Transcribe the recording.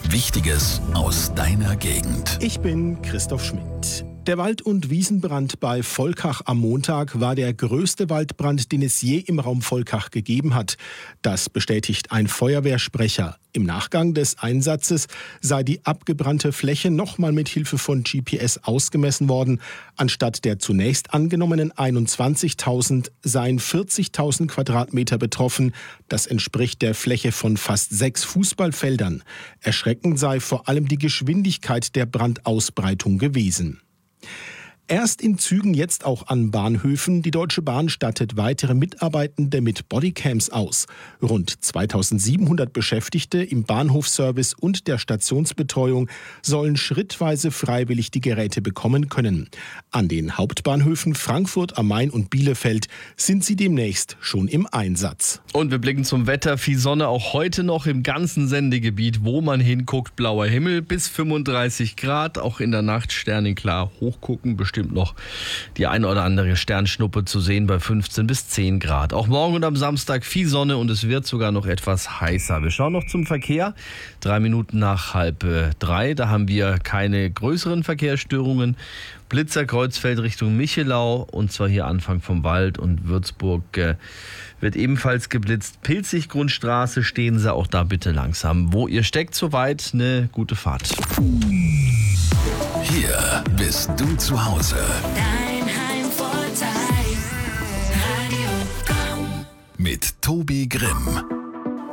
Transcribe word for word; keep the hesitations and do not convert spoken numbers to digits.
Wichtiges aus deiner Gegend. Ich bin Christoph Schmidt. Der Wald- und Wiesenbrand bei Volkach am Montag war der größte Waldbrand, den es je im Raum Volkach gegeben hat. Das bestätigt ein Feuerwehrsprecher. Im Nachgang des Einsatzes sei die abgebrannte Fläche nochmal mit Hilfe von G P S ausgemessen worden. Anstatt der zunächst angenommenen einundzwanzigtausend seien vierzigtausend Quadratmeter betroffen. Das entspricht der Fläche von fast sechs Fußballfeldern. Erschreckend sei vor allem die Geschwindigkeit der Brandausbreitung gewesen. Erst in Zügen, jetzt auch an Bahnhöfen. Die Deutsche Bahn stattet weitere Mitarbeitende mit Bodycams aus. Rund zweitausendsiebenhundert Beschäftigte im Bahnhofsservice und der Stationsbetreuung sollen schrittweise freiwillig die Geräte bekommen können. An den Hauptbahnhöfen Frankfurt am Main und Bielefeld sind sie demnächst schon im Einsatz. Und wir blicken zum Wetter. Viel Sonne auch heute noch im ganzen Sendegebiet, wo man hinguckt. Blauer Himmel bis fünfunddreißig Grad. Auch in der Nacht sternenklar hochgucken. Bestimmt noch die ein oder andere Sternschnuppe zu sehen bei fünfzehn bis zehn Grad. Auch morgen und am Samstag viel Sonne und es wird sogar noch etwas heißer. Wir schauen noch zum Verkehr. Drei Minuten nach halb drei. Da haben wir keine größeren Verkehrsstörungen. Blitzer Kreuzfeld Richtung Michelau und zwar hier Anfang vom Wald und Würzburg äh, wird ebenfalls geblitzt. Pilzig-Grundstraße stehen Sie auch da bitte langsam. Wo ihr steckt, soweit eine gute Fahrt. Hier bist du zu Hause. Dein Heimvorteil, Radio Komm. Mit Tobi Grimm.